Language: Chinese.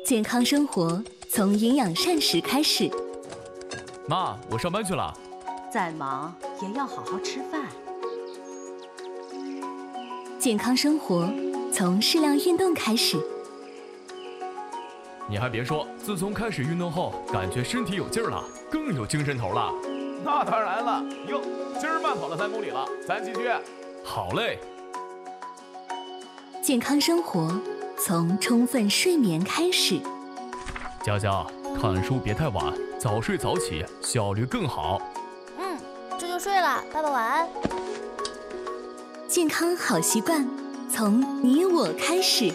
健康生活从营养膳食开始。 妈，我上班去了。 再忙也要好好吃饭。 健康生活从适量运动开始。 你还别说，自从开始运动后，感觉身体有劲儿了，更有精神头了。 那当然了，哟，今儿慢跑了3公里了，咱继续。 好嘞。 健康生活从充分睡眠开始。 佳佳，看书别太晚，早睡早起，效率更好。 这就睡了，爸爸晚安。 健康好习惯从你我开始。